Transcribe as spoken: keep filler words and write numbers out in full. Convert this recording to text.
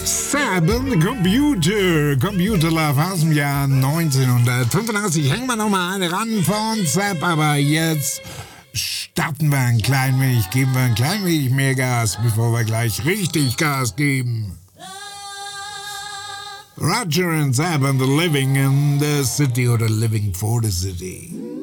Seven Computer, Computer Love aus dem Jahr neunzehnhundertfünfundachtzig. Hängen wir nochmal eine ran von Sepp, aber jetzt starten wir ein klein wenig, geben wir ein klein wenig mehr Gas, bevor wir gleich richtig Gas geben. Roger and Sepp and the Living in the City oder Living for the City.